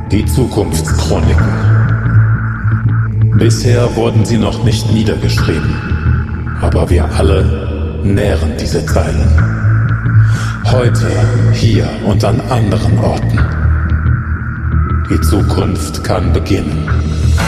Die Zukunftschroniken. Bisher wurden sie noch nicht niedergeschrieben, aber wir alle nähren diese Zeilen. Heute, hier und an anderen Orten. Die Zukunft kann beginnen.